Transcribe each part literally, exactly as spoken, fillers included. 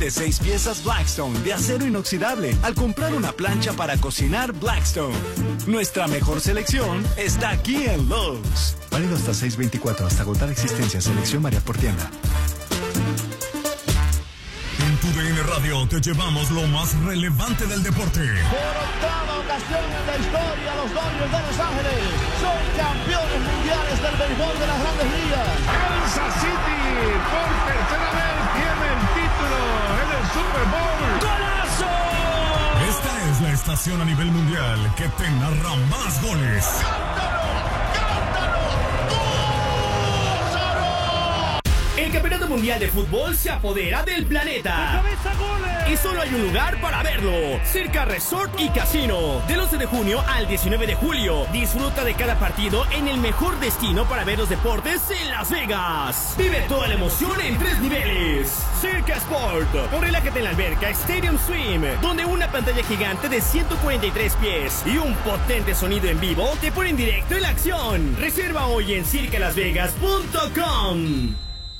De seis piezas Blackstone de acero inoxidable al comprar una plancha para cocinar Blackstone. Nuestra mejor selección está aquí en Lowe's. Válido hasta seis veinticuatro, hasta agotar existencia. Selección María por tienda. En tu D N Radio te llevamos lo más relevante del deporte. Por octava ocasión en la historia, los Dodgers de Los Ángeles son campeones mundiales del béisbol de las Grandes Ligas. Kansas City por tercera vez tiene el título en el Super Bowl. ¡Golazo! Esta es la estación a nivel mundial que te narra más goles. El Campeonato Mundial de Fútbol se apodera del planeta. Y solo hay un lugar para verlo. Circa Resort y Casino. Del once de junio al diecinueve de julio. Disfruta de cada partido en el mejor destino para ver los deportes en Las Vegas. Vive toda la emoción en tres niveles. Circa Sport. O relájate en la alberca Stadium Swim, donde una pantalla gigante de ciento cuarenta y tres pies y un potente sonido en vivo te ponen directo en la acción. Reserva hoy en circa las vegas punto com.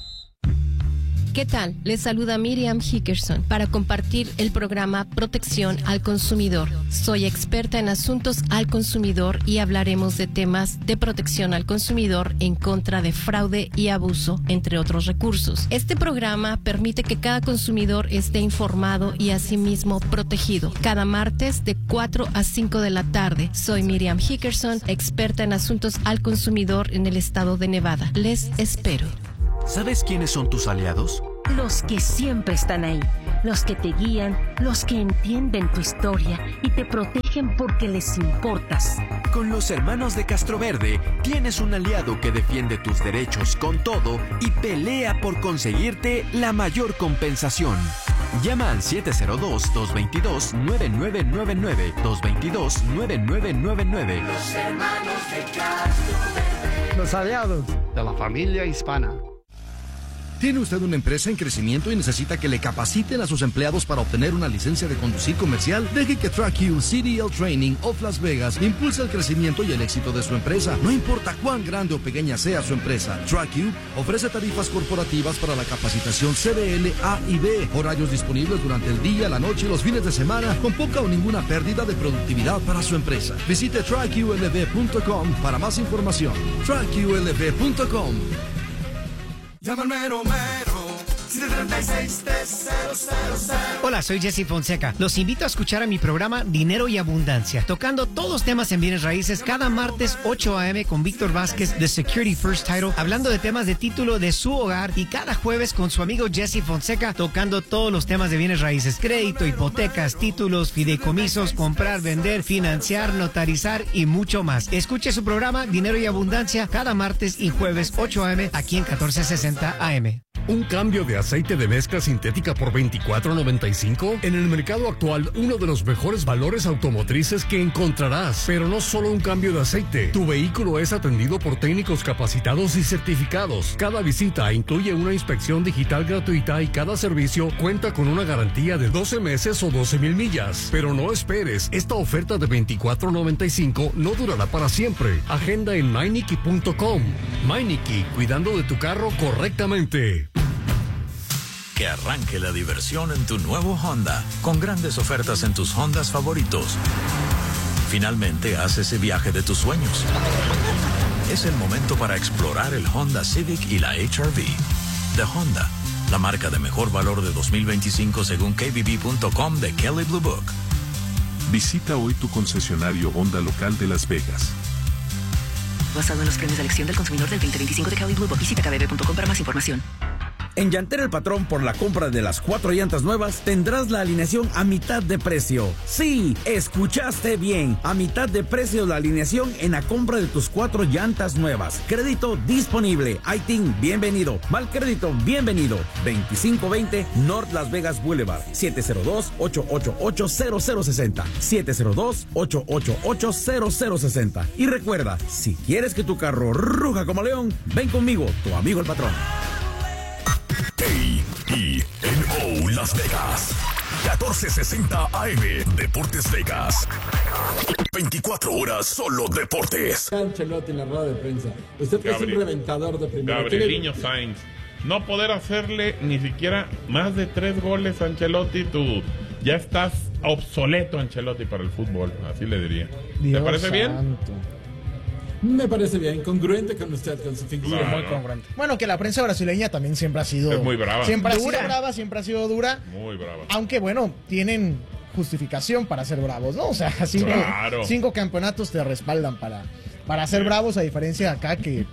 ¿Qué tal? Les saluda Miriam Hickerson para compartir el programa Protección al Consumidor. Soy experta en asuntos al consumidor y hablaremos de temas de protección al consumidor en contra de fraude y abuso, entre otros recursos. Este programa permite que cada consumidor esté informado y asimismo protegido. Cada martes de cuatro a cinco de la tarde. Soy Miriam Hickerson, experta en asuntos al consumidor en el estado de Nevada. Les espero. ¿Sabes quiénes son tus aliados? Los que siempre están ahí, los que te guían, los que entienden tu historia y te protegen porque les importas. Con los hermanos de Castroverde tienes un aliado que defiende tus derechos con todo y pelea por conseguirte la mayor compensación. Llama al siete cero dos, dos dos dos, nueve nueve nueve nueve, dos dos dos, nueve nueve nueve nueve. Los hermanos de Castroverde. Los aliados de la familia hispana. ¿Tiene usted una empresa en crecimiento y necesita que le capaciten a sus empleados para obtener una licencia de conducir comercial? Deje que TrackU C D L Training of Las Vegas impulse el crecimiento y el éxito de su empresa. No importa cuán grande o pequeña sea su empresa, TrackU ofrece tarifas corporativas para la capacitación C D L A y B, horarios disponibles durante el día, la noche y los fines de semana, con poca o ninguna pérdida de productividad para su empresa. Visite track U L V punto com para más información. track U L V punto com. Llama al mero mero, siete tres seis, tres cero cero cero. Hola, soy Jesse Fonseca. Los invito a escuchar a mi programa Dinero y Abundancia, tocando todos los temas en bienes raíces cada martes ocho a eme con Víctor Vázquez de Security First Title, hablando de temas de título de su hogar, y cada jueves con su amigo Jesse Fonseca tocando todos los temas de bienes raíces: crédito, hipotecas, títulos, fideicomisos, comprar, vender, financiar, notarizar y mucho más. Escuche su programa Dinero y Abundancia cada martes y jueves ocho a eme aquí en catorce sesenta A M. ¿Un cambio de aceite de mezcla sintética por veinticuatro noventa y cinco? En el mercado actual, uno de los mejores valores automotrices que encontrarás. Pero no solo un cambio de aceite. Tu vehículo es atendido por técnicos capacitados y certificados. Cada visita incluye una inspección digital gratuita y cada servicio cuenta con una garantía de doce meses o doce mil millas. Pero no esperes, esta oferta de veinticuatro noventa y cinco no durará para siempre. Agenda en Meineke punto com. Meineke, cuidando de tu carro correctamente. Que arranque la diversión en tu nuevo Honda, con grandes ofertas en tus Hondas favoritos. Finalmente haz ese viaje de tus sueños. Es el momento para explorar el Honda Civic y la H R V. De Honda, la marca de mejor valor de dos mil veinticinco según K B B punto com de Kelley Blue Book. Visita hoy tu concesionario Honda local de Las Vegas. Basado en los premios de elección del consumidor del veinte veinticinco de Kelley Blue Book. Visita K B B punto com para más información. En Llantera El Patrón, por la compra de las cuatro llantas nuevas, tendrás la alineación a mitad de precio. Sí, escuchaste bien. A mitad de precio la alineación en la compra de tus cuatro llantas nuevas. Crédito disponible. I T I N, bienvenido. Mal crédito, bienvenido. veinticinco veinte North Las Vegas Boulevard. siete cero dos, ocho ocho ocho, cero cero seis cero. siete cero dos, ocho ocho ocho, cero cero seis cero. Y recuerda, si quieres que tu carro ruja como león, ven conmigo, tu amigo el patrón. A E N O Las Vegas, catorce sesenta A M, Deportes Vegas. veinticuatro horas solo deportes. Ancelotti en la rueda de prensa. Usted que es un reventador de primera. Gabrieliño Sainz. no poder hacerle ni siquiera más de tres goles a Ancelotti, tú ya estás obsoleto, Ancelotti, para el fútbol, así le diría. Dios ¿Te parece bien? santo. Me parece bien, congruente con usted, con su figura. Claro. Muy congruente. Bueno, que la prensa brasileña también siempre ha sido... Es muy brava. Siempre Dura. ha sido brava, siempre ha sido dura. Muy brava. Aunque, bueno, tienen justificación para ser bravos, ¿no? O sea, cinco, Claro. cinco campeonatos te respaldan para, para ser bravos, a diferencia de acá que...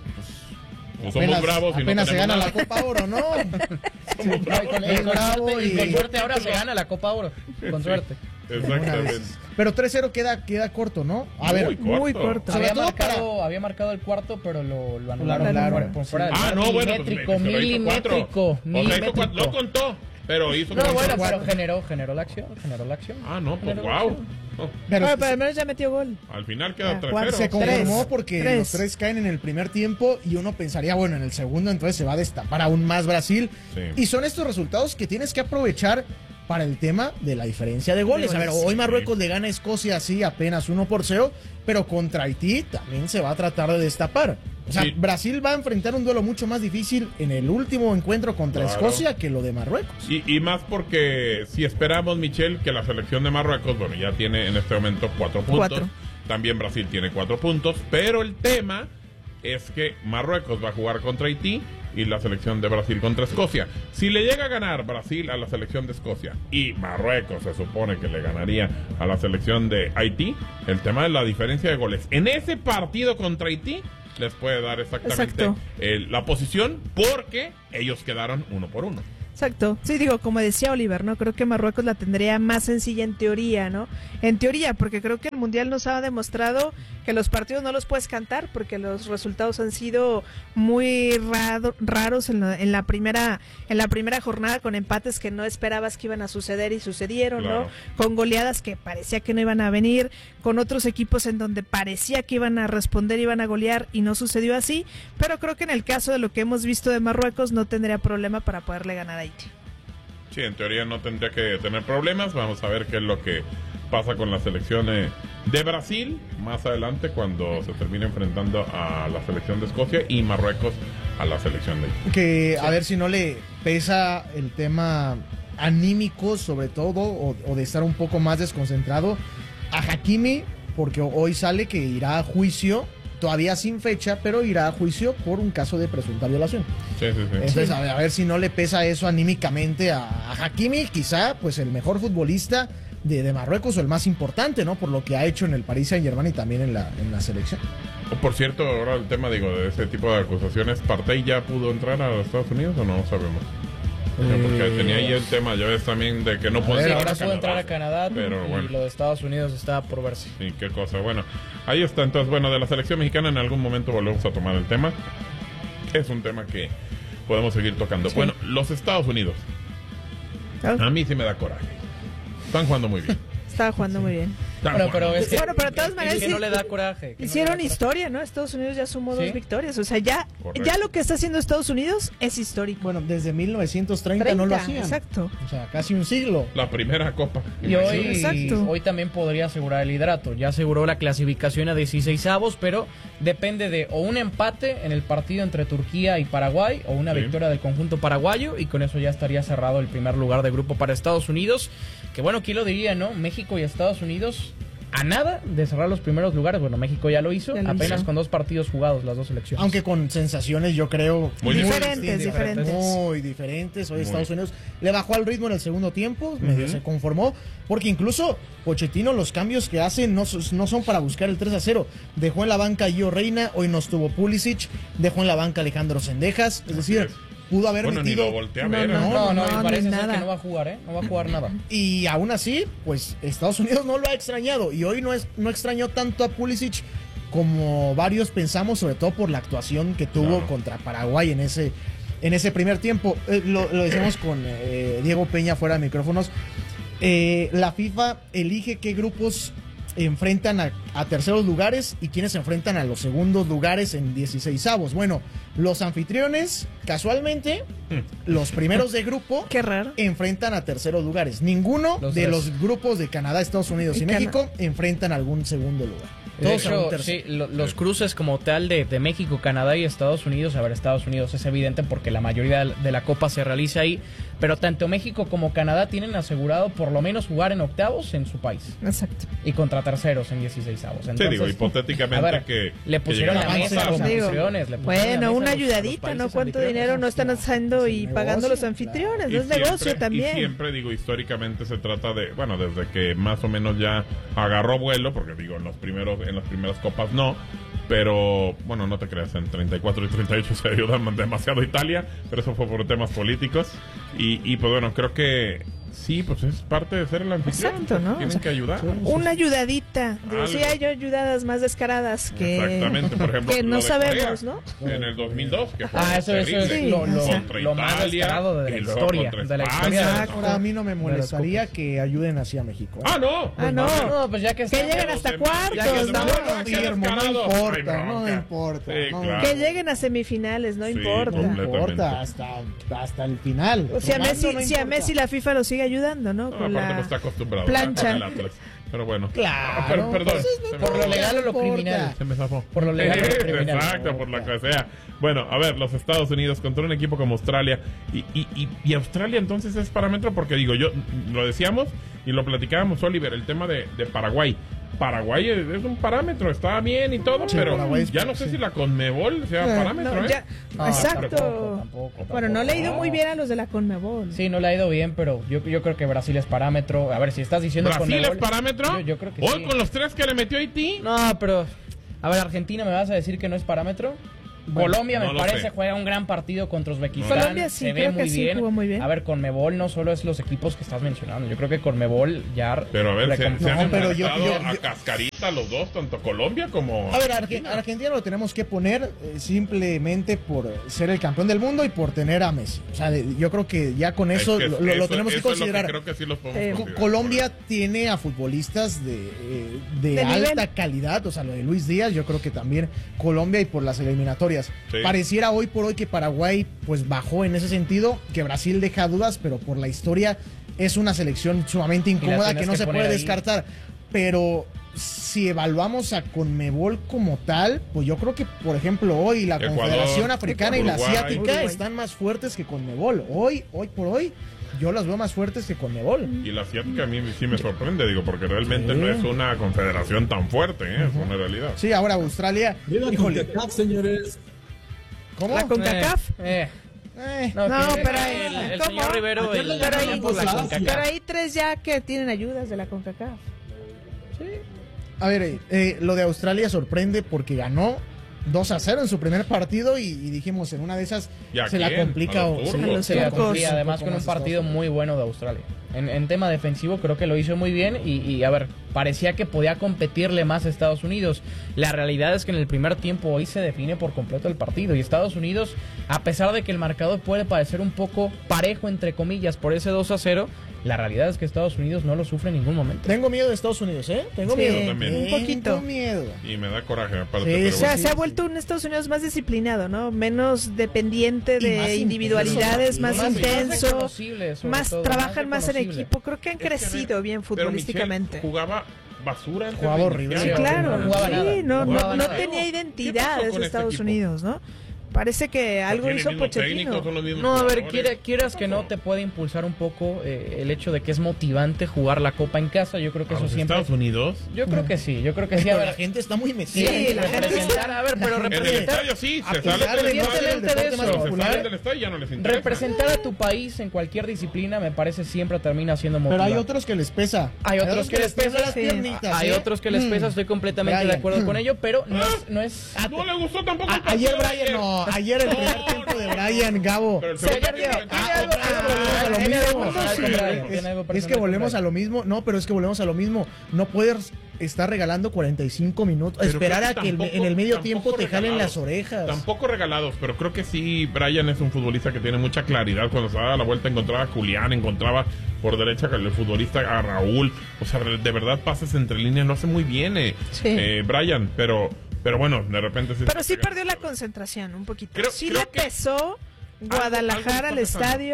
Pues somos apenas, bravos y no apenas se tenemos gana nada. la Copa Oro, ¿no? No, y con, y Es con bravo suerte, y y- con suerte ahora se gana la Copa Oro. Con suerte. Exactamente. Pero tres cero queda, queda corto, ¿no? A Muy ver, corto. muy corto. Sobre Había todo marcado, para... había marcado el cuarto, pero lo, lo anularon. anularon, por, por sí. fuera del Ah, lugar. no, bueno, pues, milimétrico, pero hizo cuatro. milimétrico, O sea, hizo milimétrico. cuatro. No contó, pero hizo No, cuatro. bueno, pero Cuatro. generó, generó la acción, generó la acción. Ah, no, pues Generó la wow. acción. Pero, Bueno, pero al menos ya metió gol. Al final queda Ah, tres Juan, cero. se confirmó Tres. porque Tres. los tres caen en el primer tiempo y uno pensaría, bueno, en el segundo entonces se va a destapar aún más Brasil. Sí. Y son estos resultados que tienes que aprovechar para el tema de la diferencia de goles. A ver, hoy Marruecos le gana a Escocia así apenas uno por cero, pero contra Haití también se va a tratar de destapar. O sea, Sí. Brasil va a enfrentar un duelo mucho más difícil en el último encuentro contra Claro. Escocia que lo de Marruecos. Y, y más porque si esperamos, Michelle, que la selección de Marruecos, bueno, ya tiene en este momento cuatro puntos. Cuatro. También Brasil tiene cuatro puntos. Pero el tema es que Marruecos va a jugar contra Haití y la selección de Brasil contra Escocia. Si le llega a ganar Brasil a la selección de Escocia y Marruecos se supone que le ganaría a la selección de Haití, el tema de la diferencia de goles en ese partido contra Haití les puede dar exactamente Exacto. eh, la posición porque ellos quedaron uno por uno. Exacto. Sí, digo, como decía Oliver, ¿no? Creo que Marruecos la tendría más sencilla en teoría, ¿no? En teoría, porque creo que el Mundial nos ha demostrado que los partidos no los puedes cantar porque los resultados han sido muy raro- raros en la, en la primera en la primera jornada con empates que no esperabas que iban a suceder y sucedieron, Claro. ¿no? Con goleadas que parecía que no iban a venir, con otros equipos en donde parecía que iban a responder, iban a golear y no sucedió así, pero creo que en el caso de lo que hemos visto de Marruecos no tendría problema para poderle ganar a Haití. Sí, en teoría no tendría que tener problemas. Vamos a ver qué es lo que pasa con la selección eh, de Brasil más adelante cuando se termine enfrentando a la selección de Escocia y Marruecos a la selección de Haití. Que a ver si no le pesa el tema anímico sobre todo o, o de estar un poco más desconcentrado a Hakimi, porque hoy sale que irá a juicio, todavía sin fecha, pero irá a juicio por un caso de presunta violación. Sí, sí, sí. Entonces, a ver, a ver si no le pesa eso anímicamente a, a Hakimi, quizá pues el mejor futbolista de, de Marruecos o el más importante, ¿no? Por lo que ha hecho en el Paris Saint-Germain y también en la, en la selección. Por cierto, ahora el tema, digo, de ese tipo de acusaciones, ¿Partey ya pudo entrar a los Estados Unidos o no sabemos? Porque Eh, tenía ahí el tema, ya ves también de que no A puede ver, entrar ahora a pudo entrar a Canadá pero y bueno. lo de Estados Unidos está por verse. Sí, qué cosa. Bueno, ahí está. Entonces, bueno, de la selección mexicana en algún momento volvemos a tomar el tema. Es un tema que podemos seguir tocando. Sí. Bueno, los Estados Unidos. A mí sí me da coraje. Están jugando muy bien. Estaba jugando muy bien. Están Bueno, jugando pero muy es que, Bueno, pero de todas es maneras que sí- no le da coraje. que no Hicieron le da historia, ¿no? Estados Unidos ya sumó ¿Sí? dos victorias. O sea, ya, Correcto. ya lo que está haciendo Estados Unidos es histórico. Bueno, desde mil novecientos treinta no lo treinta, hacían. exacto. O sea, casi un siglo. La primera copa. Y hoy, Exacto. hoy también podría asegurar el liderato. Ya aseguró la clasificación a dieciseisavos, pero depende de o un empate en el partido entre Turquía y Paraguay o una Sí. victoria del conjunto paraguayo y con eso ya estaría cerrado el primer lugar de grupo para Estados Unidos. Que bueno, ¿quién lo diría, no? México y Estados Unidos a nada de cerrar los primeros lugares. Bueno, México ya lo hizo, Ya lo apenas hizo. con dos partidos jugados las dos selecciones. Aunque con sensaciones, yo creo, Muy diferentes, distintas, diferentes. Muy diferentes. Hoy Muy. Estados Unidos le bajó al ritmo en el segundo tiempo, medio Ujú. se conformó, porque incluso Pochettino, los cambios que hace no, so- no son para buscar el tres a cero. Dejó en la banca a Gio Reina, hoy no estuvo Pulisic, dejó en la banca a Alejandro Sendejas, es decir, pudo haber Bueno, ni metido... lo volteé a No, ver, no, ¿eh? No, no, no, me parece ni ser nada. que no va a jugar, ¿eh? No va a jugar nada. Y aún así, pues Estados Unidos no lo ha extrañado. Y hoy no, es, no extrañó tanto a Pulisic como varios pensamos, sobre todo por la actuación que tuvo Claro. contra Paraguay en ese, en ese primer tiempo. Eh, lo, lo decimos con eh, Diego Peña fuera de micrófonos. Eh, la FIFA elige qué grupos enfrentan a, a terceros lugares y quienes se enfrentan a los segundos lugares en dieciseisavos. Bueno, los anfitriones, casualmente, los primeros de grupo, Qué raro. enfrentan a terceros lugares. Ninguno Los de tres. los grupos de Canadá, Estados Unidos y, Y México enfrentan algún segundo lugar. De hecho, sí, lo, los cruces como tal de, de México, Canadá y Estados Unidos, a ver, Estados Unidos es evidente porque la mayoría de la Copa se realiza ahí, pero tanto México como Canadá tienen asegurado por lo menos jugar en octavos en su país. Exacto. Y contra terceros en dieciseisavos. Sí, digo, hipotéticamente a ver, que... Le pusieron que la mesa a los anfitriones. Le bueno, una ayudadita, ¿no? ¿Cuánto dinero no están haciendo y pagando los anfitriones? No es siempre, negocio también. Y siempre, digo, históricamente se trata de, bueno, desde que más o menos ya agarró vuelo, porque digo, en los primeros, en las primeras copas no, pero, bueno, no te creas, en treinta y cuatro y treinta y ocho se ayuda demasiado a Italia, pero eso fue por temas políticos, y, y pues bueno, creo que sí, pues es parte de ser el anfitrión. Exacto, ¿no? Tienen o sea, que ayudar. Una ayudadita. Digo, sí hay ayudadas más descaradas que, exactamente, por ejemplo, que no sabemos, Corea, ¿no? En el dos mil dos, que fue ah, eso, terrible, eso es lo, lo, contra lo más Italia, descarado de la historia. De la historia. Ahora, a mí no me molestaría que ayuden así a México. Ah, no. Ah, no. No, pues ya que, que lleguen hasta cuartos, no, no, Guillermo, no importa, no importa. Sí, no, claro. Que lleguen a semifinales, no sí, importa. No importa, hasta, hasta el final. O sea, Romando, Messi, no si a importa. Messi la FIFA lo sigue ayudando, ¿no? No, Con aparte la no está acostumbrado plancha. al Atlas. Pero bueno. Claro. Pero, perdón. Pues se me por lo zafó. legal o lo criminal. Se me zafó. Por lo legal o lo criminal. Exacto, por lo que sea. Bueno, a ver, los Estados Unidos contra un equipo como Australia. Y, y, y, y Australia entonces es parámetro porque digo, yo lo decíamos y lo platicábamos, Oliver, el tema de, de Paraguay. Paraguay es, es un parámetro, está bien y todo, Sí, pero Paraguay es- ya no sé sí. si la Conmebol sea Eh, parámetro, no, ¿eh? ya- Ah, exacto. tampoco, tampoco, tampoco. Bueno, no le ha ido No. muy bien a los de la Conmebol. Sí, no le ha ido bien, pero yo, yo creo que Brasil es parámetro. A ver, si estás diciendo ¿Brasil Conmebol, es parámetro? Yo, yo creo que Hoy sí. con los tres que le metió Haití. No, pero... A ver, Argentina, ¿me vas a decir que no es parámetro? Bueno, Colombia, no me lo parece, sé. juega un gran partido contra Uzbekistán. Colombia sí, se ve creo muy que sí, bien. jugó muy bien. A ver, Conmebol no solo es los equipos que estás mencionando. Yo creo que Conmebol ya... Pero a ver, se, recom- se han No, pero yo- enfrentado yo- a yo- cascarita los dos, tanto Colombia como... A ver, Arge- Argentina lo tenemos que poner eh, simplemente por ser el campeón del mundo y por tener a Messi. O sea, de- yo creo que ya con Es eso que lo, lo eso- tenemos que eso es lo considerar. creo que sí los podemos Eh, Co- considerar. Colombia tiene a futbolistas de, eh, de, De alta nivel. calidad, o sea, lo de Luis Díaz, yo creo que también Colombia y por las eliminatorias. Sí. Pareciera hoy por hoy que Paraguay pues bajó en ese sentido, que Brasil deja dudas, pero por la historia es una selección sumamente incómoda tienes que no que se poner puede ahí. descartar. Pero si evaluamos a Conmebol como tal, pues yo creo que, por ejemplo, hoy la Ecuador, Confederación Africana y la Uruguay. Asiática Uruguay. están más fuertes que Conmebol. Hoy, hoy por hoy, yo las veo más fuertes que Conmebol. Y la asiática a mí sí me sorprende, digo, porque realmente Sí. no es una confederación tan fuerte, ¿eh? Es una realidad. Sí, ahora Australia. Viva Híjole, CONCACAF, señores. ¿cómo? La CONCACAF. Eh, eh. Eh, No, que pero ahí- el, el ¿cómo? señor Rivero... Ayer el- le el- ganaron el- por la la CONCACAF. Pero hay tres ya que tienen ayudas de la CONCACAF. A ver, eh, eh, lo de Australia sorprende porque ganó dos a cero en su primer partido y, y dijimos, en una de esas ¿Y a se la quién? complica. ¿A los o- turcos? se A los se la turcos. complica Y además un con poco un más partido Estados muy bueno de Australia. En, en tema defensivo creo que lo hizo muy bien y, y, a ver, parecía que podía competirle más a Estados Unidos. La realidad es que en el primer tiempo hoy se define por completo el partido y Estados Unidos, a pesar de que el marcador puede parecer un poco parejo entre comillas por ese dos a cero, la realidad es que Estados Unidos no lo sufre en ningún momento. Tengo miedo de Estados Unidos, ¿eh? Tengo Sí, miedo. también. un poquito. Tengo miedo. Y me da coraje, aparte. Sí, pero O sea, bueno. se ha vuelto un Estados Unidos más disciplinado, ¿no? Menos dependiente Y más de intenso. individualidades, más, Más- más intenso, reconocible, sobre más todo, trabajan más en reconocible. equipo. Creo que han Es que, a ver, crecido bien pero futbolísticamente. Michel jugaba basura antes Jugaba de horrible. iniciar. Sí, claro, no jugaba sí, nada, no, no no, jugaba no nada. tenía ¿Qué identidad pasó ese con este Estados equipo? Unidos, ¿no? Parece que algo Tiene hizo el mismo técnico, Pochettino. son los mismos No, a ver, jugadores. quiera- quieras que no, te puede impulsar un poco eh, el hecho de que es motivante jugar la Copa en casa. Yo creo que ¿A eso los siempre... Estados Unidos? Yo creo que sí, yo creo que sí. A Pero ver, la gente está muy sí, metida. la gente representar, a ver, pero En el representar... estadio sí, A se pesar sale de del no ser el estadio. deporte más Se Se popular, salen del estadio y ya no les interesa. Representar a tu país en cualquier disciplina me parece siempre termina siendo pero motivante. hay otros que les pesa. Hay otros que les pesa, las sí. piernitas, Hay ¿eh? otros que les pesa, Mm. estoy completamente de Brian. acuerdo con ello, pero no es... No es No le gustó tampoco el A- ayer partido de Brian, no, ayer el primer No, tiempo de no. Brian, Gabo. Pero el Se segundo perdió. tiempo- Tiene Ah, algo- otra vez ah, volvemos a lo tiene mismo. algo personal Sí, con Brian, es- tiene algo Es personal que con volvemos Brian. a lo mismo. No, pero es que volvemos a lo mismo. No puedes estar regalando cuarenta y cinco minutos. Pero esperar creo a que el- tampoco- en el medio tampoco tiempo te jalen regalados. las orejas. Tampoco regalados, pero creo que sí, Brian es un futbolista que tiene mucha claridad. Cuando se daba la vuelta encontraba a Julián, encontraba por derecha el futbolista a Raúl. O sea, de verdad pases entre líneas, lo hace muy bien eh, Sí. eh, Brian, pero, pero bueno, de repente sí. Pero sí se pega. perdió la concentración un poquito. Creo- sí creo le que pesó algo Guadalajara está al pesando. estadio.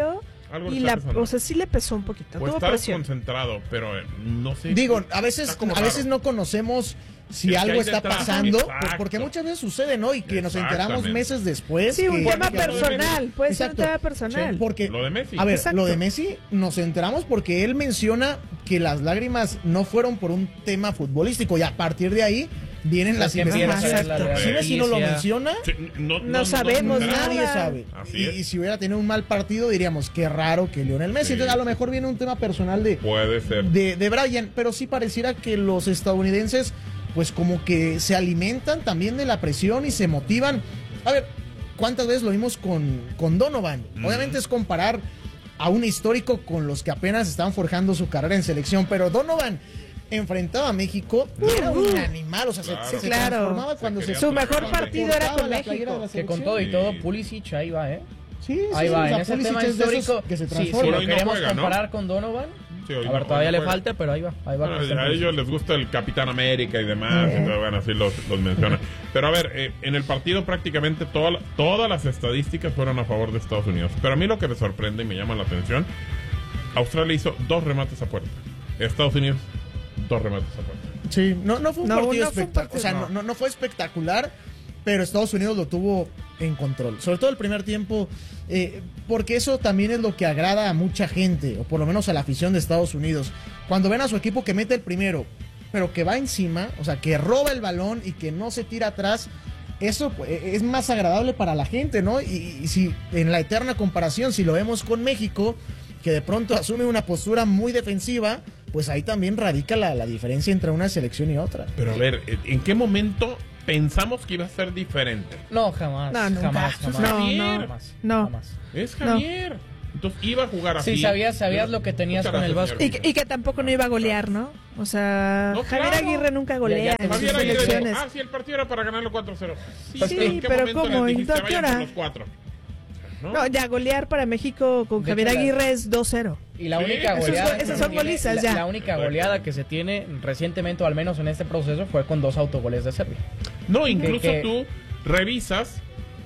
Algo y la, o sea, sí le pesó un poquito. O tuvo está presión. concentrado, pero eh, no sé. Digo, a veces, a veces no conocemos si Es que algo hay está detrás. pasando, Exacto. porque muchas veces sucede, ¿no? Y que nos enteramos Exactamente. meses después. Sí, un que- tema que- personal, puede ser un Exacto. tema personal. Sí, porque, Lo de Messi. A ver, Exacto. lo de Messi nos enteramos porque él menciona que las lágrimas no fueron por un tema futbolístico y a partir de ahí vienen las Las que empiezan a investigaciones. ver la Si Messi no lo justicia. menciona, Sí, no, No sabemos no, nada. nadie sabe. Así Y, es. y si hubiera tenido un mal partido diríamos, qué raro que Lionel Messi. Sí. Entonces a lo mejor viene un tema personal de, Puede ser. de, de Brian, pero sí pareciera que los estadounidenses pues como que se alimentan también de la presión y se motivan. A ver, ¿cuántas veces lo vimos con, con Donovan? Obviamente es comparar a un histórico con los que apenas están forjando su carrera en selección, pero Donovan enfrentaba a México, era un animal, o sea, se- Claro. se, se Claro. transformaba cuando se, Su mejor cuando partido era portaba con la playera de la México. Que con selección. todo y Sí. todo, Pulisic ahí va, ¿eh? Sí, sí, Ahí sí, va, o sea, en ese Pulisic tema es de esos histórico, que se sí, si transforma. lo Hoy no queremos juega, ¿no? comparar con Donovan, Sí, hoy a no- ver, hoy todavía no le juega. falta, pero ahí va, ahí va. Bueno, Cristian a Pulisic. ellos les gusta el Capitán América y demás, entonces, bueno, así los, los mencionan. Pero a ver, eh, en el partido prácticamente toda la- todas las estadísticas fueron a favor de Estados Unidos. Pero a mí lo que me sorprende y me llama la atención, Australia hizo dos remates a puerta. Estados Unidos, dos remates a puerta. Sí, no, no fue un No, partido no fue un espectacular. partido, O sea, no. no. No, no fue espectacular, pero Estados Unidos lo tuvo en control. Sobre todo el primer tiempo, eh, porque eso también es lo que agrada a mucha gente, o por lo menos a la afición de Estados Unidos. Cuando ven a su equipo que mete el primero, pero que va encima, o sea, que roba el balón y que no se tira atrás. Eso pues, es más agradable para la gente, ¿no? Y, y si en la eterna comparación, si lo vemos con México, que de pronto asume una postura muy defensiva, pues ahí también radica la, la diferencia entre una selección y otra. Pero a ver, ¿en qué momento pensamos que iba a ser diferente? No, jamás, No, nunca. jamás, Eso es jamás. No, Javier. no. Jamás, No. jamás. Es No. Javier. Entonces iba a jugar así. Sí, sabías, sabías lo que tenías Muchas con el gracias, Vasco. Y, señor. que- y que tampoco no iba a golear, ¿no? O sea, No, Javier claro. Aguirre nunca Ya, golea ya, en sus Javier Aguirre dijo, selecciones. ah, sí, el partido era para ganarlo cuatro cero. Sí, Pues ¿en sí, qué pero momento ¿cómo? les ¿En dijiste, qué vayan por hora? los cuatro? ¿No? No, ya golear para México con De Javier hecho, la- Aguirre es dos cero. Y la Sí, única esos goleada son- que esas se son tiene- golizas, la, ya. la única goleada que se tiene recientemente, o al menos en este proceso, fue con dos autogoles de Serbia. No, incluso que- tú revisas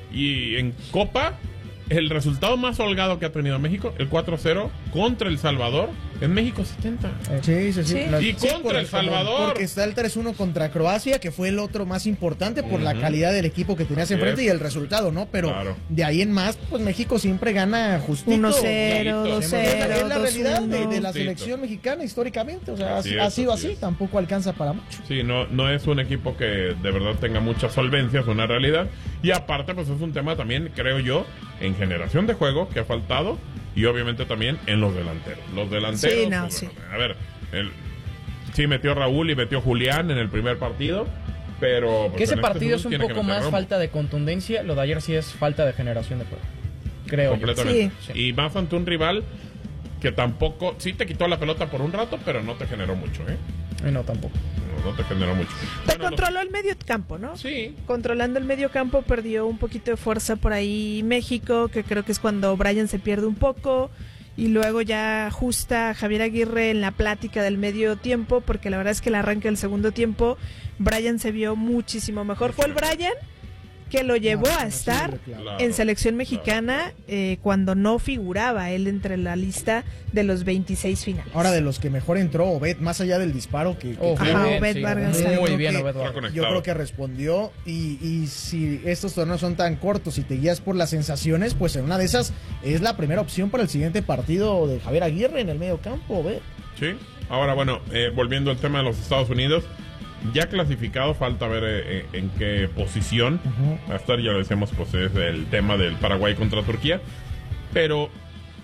y en Copa el resultado más holgado que ha tenido México, el cuatro cero contra El Salvador, en México setenta. Sí, sí, sí. Sí. Y contra por- El Salvador. Porque está el tres uno contra Croacia, que fue el otro más importante por la Ujú. calidad del equipo que tenías Así enfrente es. y el resultado, ¿no? Pero Claro. de ahí en más, pues México siempre gana justito. uno cero, Clarito. dos Es la- cero, es la dos realidad de, de la Justito. selección mexicana históricamente, o sea, Así así- es, ha sido así así, es. tampoco alcanza para mucho. Sí, no, no es un equipo que de verdad tenga mucha solvencia, es una realidad. Y aparte, pues es un tema también, creo yo, en generación de juego que ha faltado y obviamente también en los delanteros. Los delanteros, Sí, no, pues, sí. bueno, a ver, el, sí metió Raúl y metió Julián en el primer partido, pero... pues, Que ese en este partido es un tiene que poco meter más Romo. falta de contundencia. Lo de ayer sí es falta de generación de juego. Creo. yo. Completamente. Sí. Y más ante un rival que tampoco, sí te quitó la pelota por un rato, pero no te generó mucho, ¿eh? Y no, tampoco. No, no te generó mucho. Te Bueno, los- controló el medio campo, ¿no? Sí. Controlando el medio campo perdió un poquito de fuerza por ahí México, que creo que es cuando Brian se pierde un poco. Y luego ya ajusta a Javier Aguirre en la plática del medio tiempo, porque la verdad es que el arranque del segundo tiempo, Brian se vio muchísimo mejor. Fue el Brian que lo llevó a estar claro. en selección mexicana eh, cuando no figuraba él entre la lista de los veintiséis finales. Ahora de los que mejor entró, Obed, más allá del disparo que, que Oh, tuvo, Ajá, bien, Obed sí, Vargas. muy, yo muy creo bien, que- Obed Está Vargas. conectado. Yo creo que respondió y, y si estos torneos son tan cortos y te guías por las sensaciones, pues en una de esas es la primera opción para el siguiente partido de Javier Aguirre en el medio campo, Obed. Sí. Ahora, bueno, eh, volviendo al tema de los Estados Unidos, ya clasificado, falta ver eh, en qué posición va a estar. Ya lo decíamos, pues es el tema del Paraguay contra Turquía. Pero,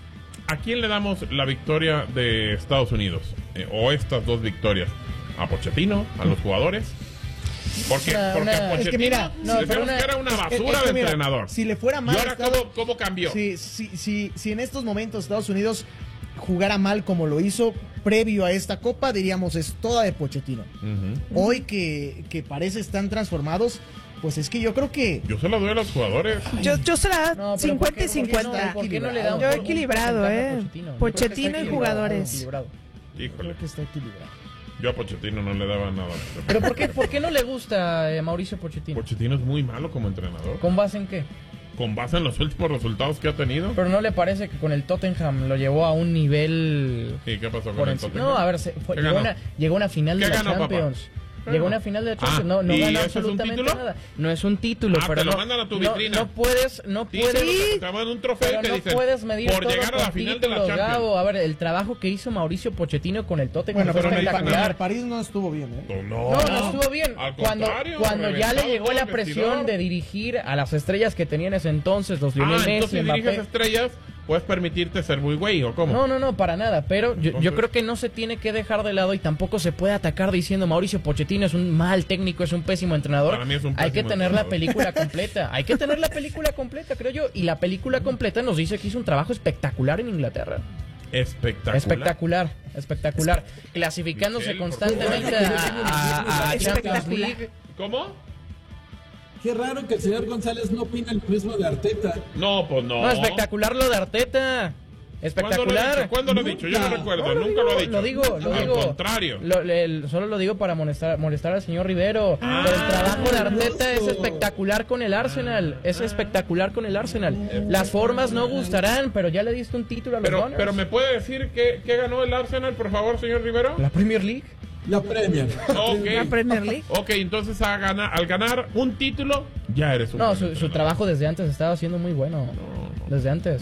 ¿a quién le damos la victoria de Estados Unidos? Eh, o estas dos victorias. ¿A Pochettino? ¿A los jugadores? Porque, Una- porque una- a Pochettino Es que mira, no, decíamos pero una- que era una Es- basura es que de mira, entrenador. Si le fuera mal, ¿Y ahora Estados- cómo, cómo cambió? Si, si, si, si en estos momentos Estados Unidos jugara mal como lo hizo previo a esta copa, diríamos es toda de Pochettino. Ujú. Hoy que, que parece están transformados, pues es que yo creo que Yo se la doy a los jugadores. Yo, yo se la da No, pero cincuenta ¿por qué- y cincuenta. ¿Por qué no le da un Yo un equilibrado, porcentaje a eh. Pochettino? Yo creo que Pochettino está y equilibrado, jugadores. equilibrado. Híjole, creo que está equilibrado. yo a Pochettino no le daba nada. ¿Pero por qué, por qué no le gusta eh, Mauricio Pochettino? Pochettino es muy malo como entrenador. ¿Con base en qué? con base en los últimos resultados que ha tenido. Pero ¿no le parece que con el Tottenham lo llevó a un nivel... ¿Y qué pasó con el Tottenham? No, a ver, se fue, llegó, una, llegó a una final de la ganó, Champions. Papá? Llegó a una final de la Champions, ah, no, no ganó absolutamente es nada. No es un título, ah, pero te lo no, mandan a tu no, vitrina. no puedes, no puedes, sí, te mandan un trofeo pero que no dicen, puedes medir por todo llegar a la con final títulos, de la Champions. Gabo. A ver, el trabajo que hizo Mauricio Pochettino con el Tottenham bueno, fue pero espectacular. en el París no estuvo bien, ¿eh? No, no, no estuvo bien. Al cuando cuando ya le llegó la presión de dirigir a las estrellas que tenían ese entonces, los Lionel ah, Messi, entonces Mbappé. diriges estrellas, puedes permitirte ser muy güey, ¿o cómo? No, no, no, para nada, pero yo, Entonces... yo creo que no se tiene que dejar de lado y tampoco se puede atacar diciendo Mauricio Pochettino es un mal técnico, es un pésimo entrenador. Para mí es un Hay que tener entrenador. la película completa, hay que tener la película completa, creo yo, y la película completa nos dice que hizo un trabajo espectacular en Inglaterra. Espectacular. Espectacular, espectacular. Clasificándose Miguel, constantemente a, a, a Champions League. ¿Cómo? Qué raro que el señor González no opina el mismo de Arteta. No, pues no. No, espectacular lo de Arteta. Espectacular. ¿Cuándo lo ha dicho? Yo no recuerdo, no, nunca lo, lo ha dicho. Lo digo, lo Al digo. contrario. Lo, le, solo lo digo para molestar, molestar al señor Rivero. Ah, Pero el trabajo de Arteta es espectacular con el Arsenal. Es espectacular con el Arsenal. Las formas no gustarán, pero ya le diste un título a los Pero, Gunners. pero ¿me puede decir qué, qué ganó el Arsenal, por favor, señor Rivero? La Premier League. La Premier. Okay. La Premier League. Ok, entonces a ganar, al ganar un título, ya eres un... No, su, su trabajo desde antes estaba siendo muy bueno. No, no. Desde antes.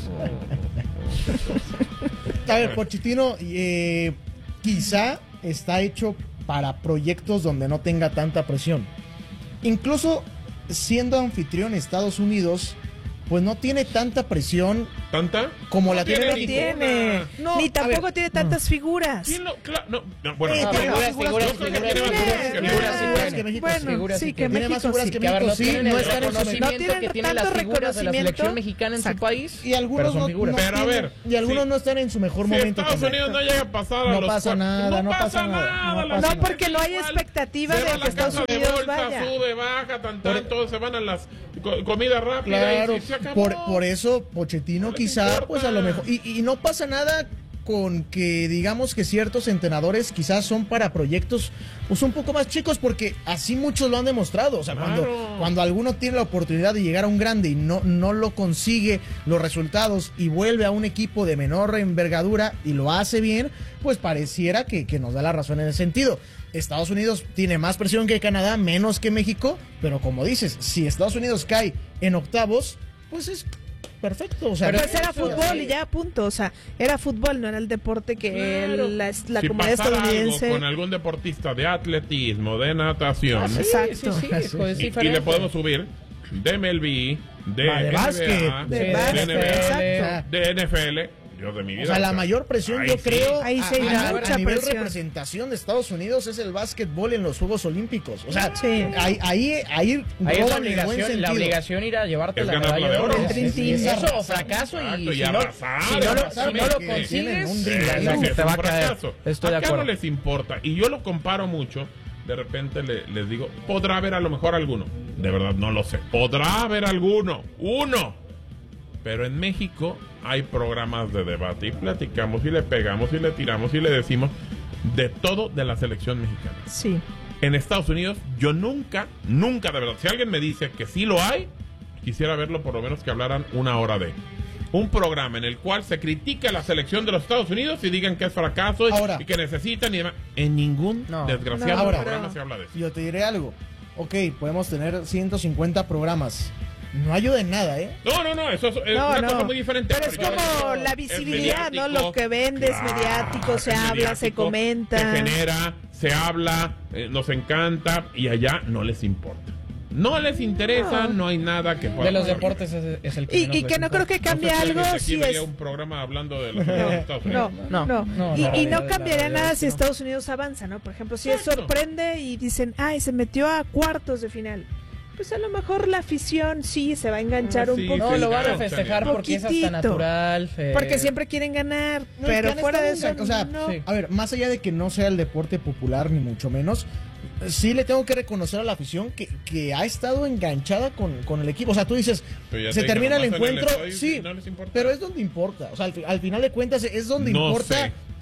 A ver, Pochettino eh, quizá está hecho para proyectos donde no tenga tanta presión. Incluso siendo anfitrión en Estados Unidos, pues no tiene tanta presión. ¿Tanta? Como no la tiene. No tiene. No, Ni tampoco tiene tantas figuras. ¿Quién lo, claro, no, no, bueno, Eh, no, tiene figuras, figuras, figuras, figuras, figuras, figuras, México. Bueno, figuras sí, sí que que tiene México más figuras sí. que Que a ver, México, no sí, tienen no el están en su reconocimiento no tienen que tienen tanto las figuras de la selección reconocimiento. mexicana en su Exacto. país. Y algunos pero son no, figuras. no Pero a tienen- ver, y algunos sí. no están en su mejor Si momento. Estados también. Unidos no llega a pasar a No los pasa cuartos, nada, no pasa nada, no la pasa No, porque no hay igual, expectativa se de va que la Estados casa de Unidos bolsa, vaya. sube, baja, tan, tan, todos se van a las co- comida rápida. Claro, y se acabó. por, por eso Pochettino No les quizá, importa. pues a lo mejor, y, y no pasa nada con que digamos que ciertos entrenadores quizás son para proyectos pues un poco más chicos, porque así muchos lo han demostrado. O sea, Claro. cuando, cuando alguno tiene la oportunidad de llegar a un grande y no, no lo consigue los resultados y vuelve a un equipo de menor envergadura y lo hace bien, pues pareciera que, que nos da la razón en ese sentido. Estados Unidos tiene más presión que Canadá, menos que México, pero como dices, si Estados Unidos cae en octavos, pues es perfecto. O sea, Pero pues era perfecto. fútbol y ya, punto. O sea, era fútbol, no era el deporte que Claro. la, la si comunidad pasara estadounidense. algo con algún deportista de atletismo, de natación, Ah, sí, Exacto. Sí, sí, pues, es y, y diferente. le podemos subir de M L B, de, Va, de N B A, básquet, de de, básquet, N B A, exacto. de N F L. Yo de mi vida. O sea, la mayor presión, ahí yo sí. creo, Ahí a, sí hay a- mucha a nivel presión. representación de Estados Unidos es el básquetbol en los Juegos Olímpicos. O sea, Sí. ahí, ahí, ahí Ahí es la roban en el buen obligación, sentido. la obligación ir a llevarte Es la ganar medalla la de de oro. oro. Es- es- Sí, es sí. eso o fracaso y, Exacto, y y si no, arrasar, si no lo, arrasar, si no lo porque tienen consigues, un eh, drible. la Sí, que es te un va a caer. fracaso. Estoy de Acá acuerdo. no les importa. Y yo lo comparo mucho. De repente le- les digo, podrá haber a lo mejor alguno. De verdad, no lo sé. Podrá haber alguno. Uno. Pero en México hay programas de debate y platicamos y le pegamos y le tiramos y le decimos de todo de la selección mexicana. Sí. En Estados Unidos yo nunca, nunca de verdad, si alguien me dice que sí lo hay, quisiera verlo por lo menos que hablaran una hora de un programa en el cual se critica la selección de los Estados Unidos y digan que es fracaso y- Ahora. y que necesitan y demás. En ningún No. desgraciado No, Ahora. programa se habla de eso. Yo te diré algo. Ok, podemos tener ciento cincuenta programas. No ayuda en nada, ¿eh? No, no, no, eso es, es No, una no. cosa muy diferente. Pero es porque como es- la es visibilidad, ¿no? mediático, Lo que vende es claro, mediático, se es habla, se mediático, comenta. Se genera, se habla, eh, nos encanta y allá no les importa. No les interesa, no, No. hay nada que pueda De los pasar. deportes es, es el que Y, menos y les que no importa. creo que cambie No sé si algo alguien de aquí si veía es... un programa hablando de los Estados Unidos. No, No, no, no, y, la y realidad- no cambiaría la realidad nada es si que no. Estados Unidos avanza, ¿no? Por ejemplo, si Exacto. sorprende y dicen, ay, se metió a cuartos de final. Pues a lo mejor la afición sí se va a enganchar Ah, un sí, poco. No, lo van a claro, festejar Chanel. porque es hasta Poquitito. natural. eh, Porque siempre quieren ganar, No, pero es que han fuera de estado eso, engan- o sea, no. sí. A ver, más allá de que no sea el deporte popular, ni mucho menos, sí le tengo que reconocer a la afición que, que ha estado enganchada con, con el equipo. O sea, tú dices, Pero ya se te termina dije, el nomás en el encuentro, estadio sí, no les importa. pero es donde importa. O sea, al, fi- al final de cuentas es donde No importa sé.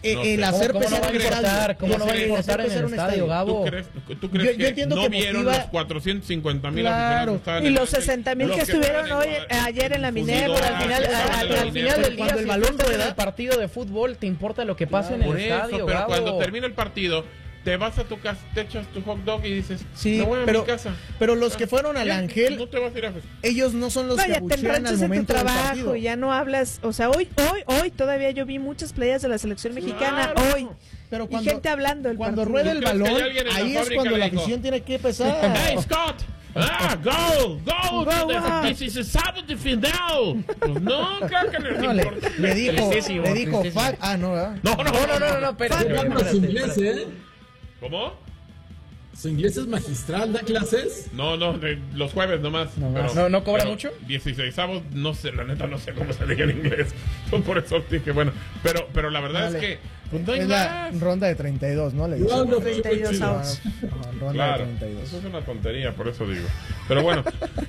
eh, no el sé. hacer ¿Cómo, cómo pesar no va a un importar? estadio. ¿Cómo no va a El importar hacer en el pesar un estadio, Gabo? ¿Tú crees, tú crees Yo- yo que entiendo no que vieron motiva- los cuatrocientos cincuenta mil Claro. aficionados que estaban Y en los el- sesenta mil los que estuvieron estaban hoy, en- eh, ayer en la Fusión, Minerva, al final, ah, al, al al final del día, Cuando el si balón estás en rueda, el el partido de fútbol, te importa lo que pasa en Por el eso, estadio, pero Gabo. cuando termina el partido, te vas a tu casa, te echas tu hot dog y dices, Sí, me voy a pero, mi casa. pero los que fueron al Ya, Ángel, no te vas a ir a festejar. ellos no son los No, que ya te abuchean al enranchas en tu momento del trabajo, partido. ya no hablas, o sea, hoy, hoy, hoy todavía yo vi muchas playas de la selección mexicana, Claro. hoy, Pero y cuando, gente hablando del cuando partido. rueda el ¿Tú crees que balón, hay alguien en la ahí es fábrica cuando le la dijo, afición tiene que pesar. Hey, Scott! Ah, go, go, Go, go. this is el sábado de final. Pues no, claro que les No, le, importa. le dijo, Tristísimo, le dijo, tristísimo. fuck, ah, no, ¿verdad? No, no, No, no, no, no, no, espérate, Hablan espérate, los inglés, espérate. ¿eh? ¿Cómo? ¿Su inglés es magistral? ¿Da clases? No, no, de- los jueves nomás. No, pero- ¿no- no cobra pero mucho? dieciseisavos, no sé, la neta no sé cómo se diga en inglés. Por eso dije, bueno, pero, pero la verdad Vale. es que pues, no hay Es la más. ronda de treinta y dos, ¿no? Le Yo dicen. hablo treinta y dos súper chido. avos. Ajá, ronda Claro, de treinta y dos. eso es una tontería, por eso digo. Pero bueno,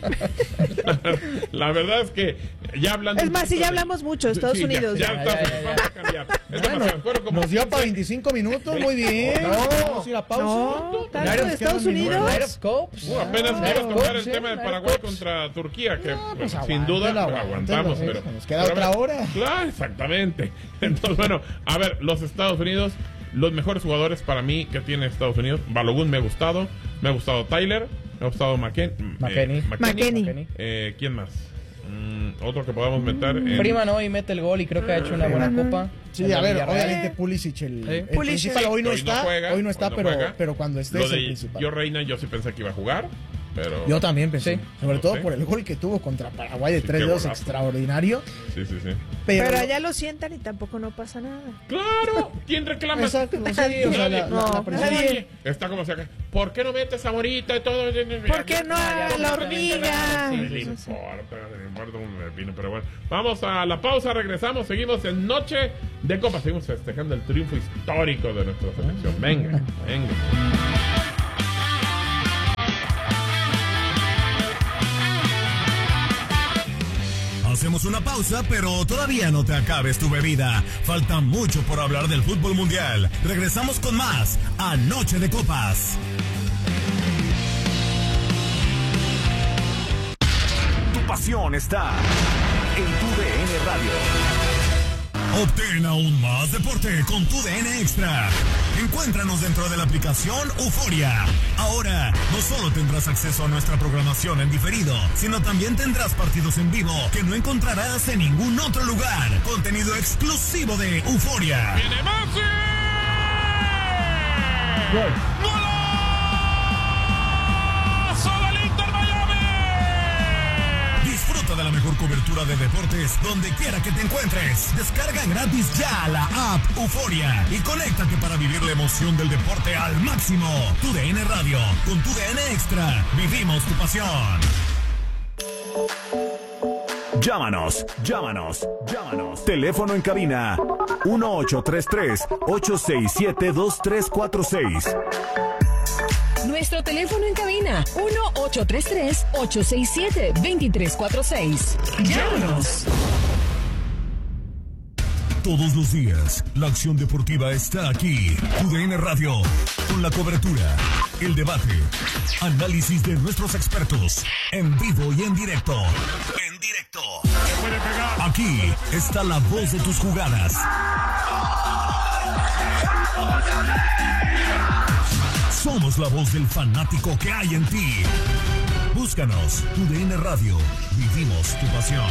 la verdad es que ya hablando... Es un más, si poquito ya de- hablamos mucho, Estados Sí, ya- Unidos. Ya, ya. está, ya, ya, ya. vamos a cambiar. Es Bueno, demasiado, fueron como nos dio para quince. veinticinco minutos, muy bien. No. Vamos a ir a pausa. No, tanto Nos de queda Estados un minuto. Unidos. Light of Scopes. Uh, apenas Ah, quiero Light tocar of el tema de Scopes, Paraguay Light of contra Turquía, que pues sin aguántelo, duda lo aguántelo, aguantamos. sí, Pero, nos queda pero otra a ver, hora. Claro, exactamente. Entonces, bueno, a ver, los Estados Unidos, los mejores jugadores para mí que tiene Estados Unidos. Balogun me ha gustado, me ha gustado Tyler, me ha gustado McKen- McKennie. eh, McKennie. McKennie. Eh, ¿Quién más? Mm, otro que podamos meter. en- Freeman hoy mete el gol y creo que ha hecho una buena copa. Sí, En a el ver, Villarreal. obviamente Pulisic, el, Sí. el Pulisic. principal, hoy no Hoy está, juega, hoy no está, no pero, juega. pero cuando esté Lo es el de principal. Yo Reina, yo sí pensé que iba a jugar, pero... Yo también pensé, Sí. sobre No todo sé. por el gol que tuvo contra Paraguay de Sí, tres qué dedos golazo. extraordinario. Sí, sí, sí. Pero, Pero allá lo sientan y tampoco no pasa nada. ¡Claro! ¿Quién reclama? Exacto, sí, Nadie, o sea, nadie. la- la- la presión- Nadie. Está como si acá. ¿Por qué no metes a Morita y todo? ¿Por qué no a la hormiga? Sí, le importa, le importa un pepino, pero bueno. Vamos a la pausa, regresamos, seguimos en Noche de Copa. Seguimos festejando el triunfo histórico de nuestra selección. Venga, venga. Hacemos una pausa, pero todavía no te acabes tu bebida. Falta mucho por hablar del fútbol mundial. Regresamos con más a Noche de Copas. Tu pasión está en tu D N Radio. Obtén aún más deporte con tu D N Extra. Encuéntranos dentro de la aplicación Euforia. Ahora, no solo tendrás acceso a nuestra programación en diferido, sino también tendrás partidos en vivo que no encontrarás en ningún otro lugar. Contenido exclusivo de Euforia. ¡Viene Messi! Gol. ¡Golazo del Inter Miami! Disfruta de la mejor cobertura de deportes donde quiera que te encuentres. Descarga gratis ya la app Euforia y conéctate para vivir la emoción del deporte al máximo. Tu D N Radio, con tu D N Extra, vivimos tu pasión. Llámanos, llámanos, llámanos. Teléfono en cabina uno ocho tres tres, ocho seis siete, dos tres cuatro seis. Nuestro teléfono en cabina uno ocho tres tres, ocho seis siete, dos tres cuatro seis. Llámanos. Todos los días, la acción deportiva está aquí. Tu D N Radio, con la cobertura, el debate, análisis de nuestros expertos, en vivo y en directo. En directo. Aquí está la voz de tus jugadas. Somos la voz del fanático que hay en ti. Búscanos, Tu D N Radio. Vivimos tu pasión.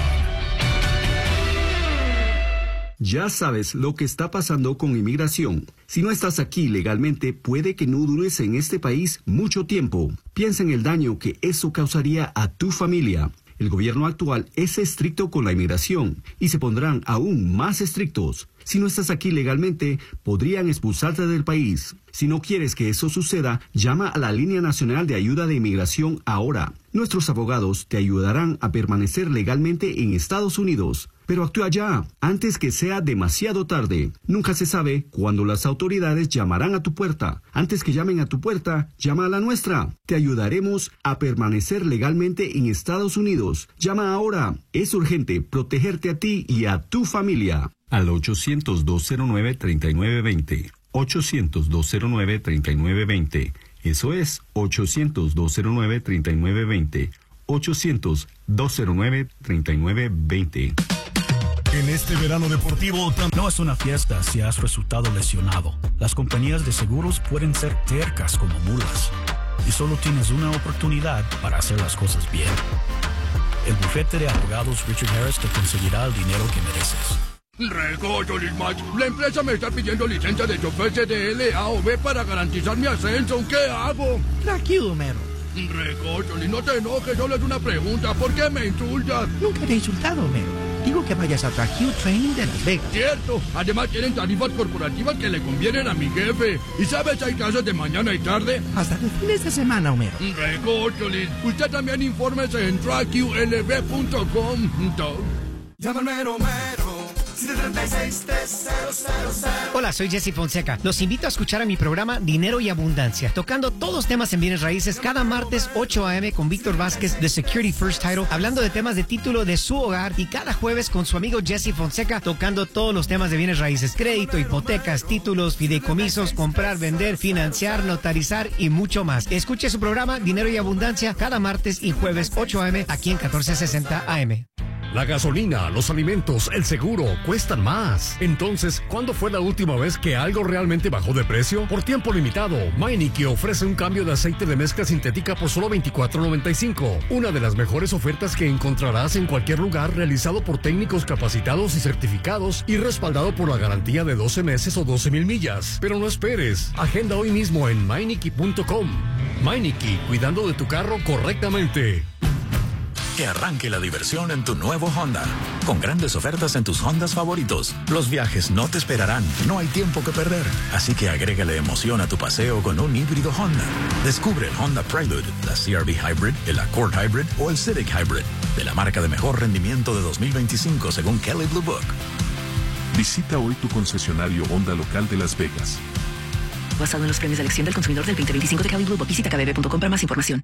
Ya sabes lo que está pasando con inmigración. Si no estás aquí legalmente, puede que no dures en este país mucho tiempo. Piensa en el daño que eso causaría a tu familia. El gobierno actual es estricto con la inmigración y se pondrán aún más estrictos. Si no estás aquí legalmente, podrían expulsarte del país. Si no quieres que eso suceda, llama a la Línea Nacional de Ayuda de Inmigración ahora. Nuestros abogados te ayudarán a permanecer legalmente en Estados Unidos. Pero actúa ya, antes que sea demasiado tarde. Nunca se sabe cuándo las autoridades llamarán a tu puerta. Antes que llamen a tu puerta, llama a la nuestra. Te ayudaremos a permanecer legalmente en Estados Unidos. Llama ahora. Es urgente protegerte a ti y a tu familia. al ochocientos, dos cero nueve, treinta y nueve veinte. ochocientos, dos cero nueve, treinta y nueve veinte. Eso es ochocientos, dos cero nueve, treinta y nueve veinte. ochocientos, dos cero nueve, treinta y nueve veinte. En este verano deportivo no es una fiesta si has resultado lesionado. Las compañías de seguros pueden ser tercas como mulas. Y solo tienes una oportunidad para hacer las cosas bien. El bufete de abogados Richard Harris te conseguirá el dinero que mereces. Recocho, Max. La empresa me está pidiendo licencia de chofer C D L, A o B para garantizar mi ascenso. ¿Qué hago? Tranquilo, mero. Recocho, no te enojes, solo es una pregunta. ¿Por qué me insultas? Nunca te he insultado, mero. Digo que vayas a Track Q Training de Las Vegas. Cierto. Además tienen tarifas corporativas que le convienen a mi jefe. ¿Y sabes, hay clases de mañana y tarde? Hasta de fines de semana, Homero. Recócholis. Usted también infórmese en track q l b punto com. Llama al mero mero. siete tres seis, tres cero cero cero. Hola, soy Jesse Fonseca. Los invito a escuchar a mi programa Dinero y Abundancia, tocando todos los temas en bienes raíces cada martes ocho a m con Víctor Vázquez de Security First Title, hablando de temas de título de su hogar, y cada jueves con su amigo Jesse Fonseca, tocando todos los temas de bienes raíces, crédito, hipotecas, títulos, fideicomisos, comprar, vender, financiar, notarizar y mucho más. Escuche su programa Dinero y Abundancia cada martes y jueves ocho a m aquí en catorce sesenta A M. La gasolina, los alimentos, el seguro cuestan más. Entonces, ¿cuándo fue la última vez que algo realmente bajó de precio? Por tiempo limitado, Meineke ofrece un cambio de aceite de mezcla sintética por solo veinticuatro noventa y cinco. Una de las mejores ofertas que encontrarás en cualquier lugar, realizado por técnicos capacitados y certificados y respaldado por la garantía de doce meses o doce mil millas. Pero no esperes, agenda hoy mismo en meineke punto com. Meineke, cuidando de tu carro correctamente. Que arranque la diversión en tu nuevo Honda. Con grandes ofertas en tus Hondas favoritos. Los viajes no te esperarán, no hay tiempo que perder. Así que agrégale emoción a tu paseo con un híbrido Honda. Descubre el Honda Prelude, la C R V Hybrid, el Accord Hybrid o el Civic Hybrid. De la marca de mejor rendimiento de dos mil veinticinco según Kelley Blue Book. Visita hoy tu concesionario Honda local de Las Vegas. Basado en los premios de elección del consumidor del veinte veinticinco de Kelley Blue Book. Visita k b b punto com para más información.